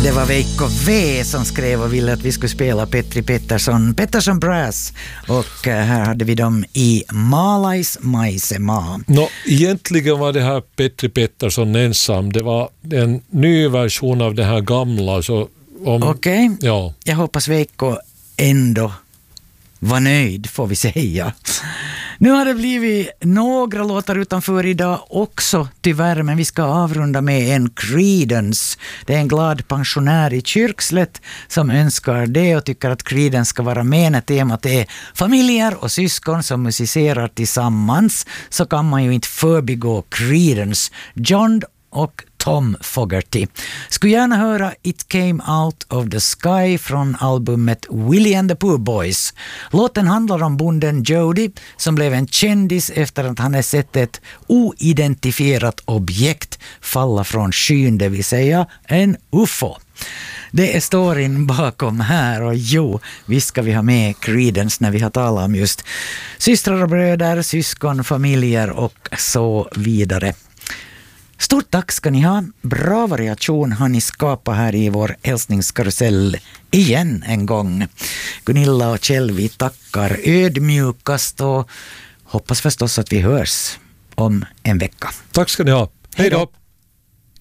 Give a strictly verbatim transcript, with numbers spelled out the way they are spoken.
Det var Veikko V som skrev och ville att vi skulle spela Petri Pettersson, Pettersson Brass, och här hade vi dem i Malais Maisema. No, egentligen var det här Petri Pettersson ensam. Det var en ny version av det här gamla. Så om, Okej, okay. Ja. Jag hoppas Veikko ändå var nöjd, får vi säga. Nu har det blivit några låtar utanför idag också, tyvärr, men vi ska avrunda med en Creedence. Det är en glad pensionär i Kyrkslätt som önskar det och tycker att Creedence ska vara med när temat är familjer och syskon som musicerar tillsammans. Så kan man ju inte förbigå Creedence. John och Tom Fogerty. Skulle gärna höra It Came Out of the Sky från albumet Willie and the Poor Boys. Låten handlar om bonden Jody som blev en kändis efter att han hade sett ett oidentifierat objekt falla från skyn, det vill säga en U F O. Det är storyn bakom här, och jo, visst ska vi ha med Creedence när vi har talat om just systrar och bröder, syskon, familjer och så vidare. Stort tack ska ni ha. Bra variation har ni skapat här i vår hälsningskarusell igen en gång. Gunilla och Kjell, vi tackar ödmjukast och hoppas förstås att vi hörs om en vecka. Tack ska ni ha. Hej då!